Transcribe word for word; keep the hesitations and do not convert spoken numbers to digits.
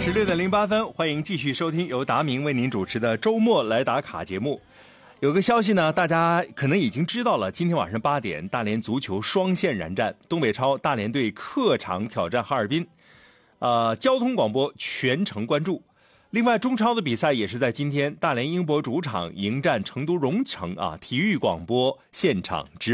十六点零八分，欢迎继续收听由达明为您主持的周末来打卡节目。有个消息呢，大家可能已经知道了，今天晚上八点，大连足球双线燃战，东北超大连队客场挑战哈尔滨，呃，交通广播全程关注。另外，中超的比赛也是在今天，大连英博主场迎战成都蓉城啊，体育广播现场直播。